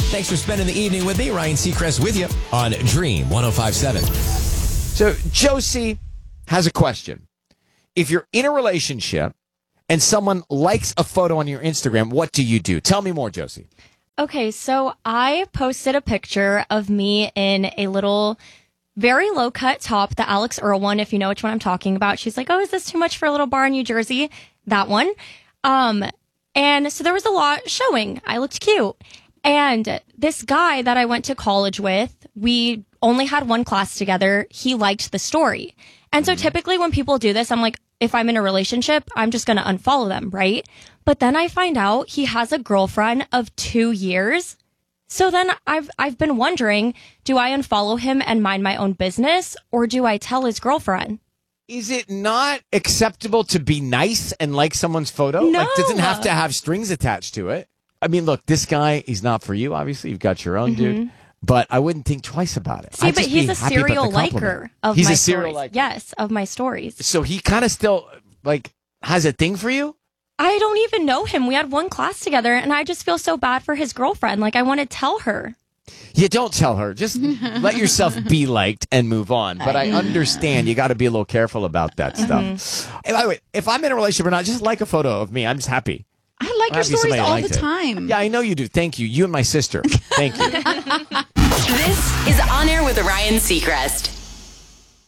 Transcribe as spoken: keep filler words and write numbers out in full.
Thanks for spending the evening with me. Ryan Seacrest with you on Dream one oh five point seven. So Josie has a question. If you're in a relationship and someone likes a photo on your Instagram, what do you do? Tell me more, Josie. Okay, so I posted a picture of me in a little, very low-cut top, the Alex Earl one, if you know which one I'm talking about. She's like, oh, is this too much for a little bar in New Jersey? That one. Um, and so there was a lot showing. I looked cute. And this guy that I went to college with, we only had one class together. He liked the story. And so typically when people do this, I'm like, if I'm in a relationship, I'm just going to unfollow them, right? But then I find out he has a girlfriend of two years. So then I've I've been wondering, do I unfollow him and mind my own business, or do I tell his girlfriend? Is it not acceptable to be nice and like someone's photo? No. Like, it doesn't have to have strings attached to it. I mean, look, this guy, he's not for you, obviously. You've got your own Mm-hmm. dude. But I wouldn't think twice about it. See, I'd but just he's be a happy about the serial compliment. liker of he's my a serial stories. liker. Yes, of my stories. So he kind of still, like, has a thing for you? I don't even know him. We had one class together, and I just feel so bad for his girlfriend. Like, I want to tell her. You don't tell her. Just let yourself be liked and move on. But I understand you got to be a little careful about that stuff. Mm-hmm. And by the way, if I'm in a relationship or not, just like a photo of me. I'm just happy. I like I'm your happy stories somebody all liked the it. time. Yeah, I know you do. Thank you. You and my sister. Thank you. This is On Air with Ryan Seacrest.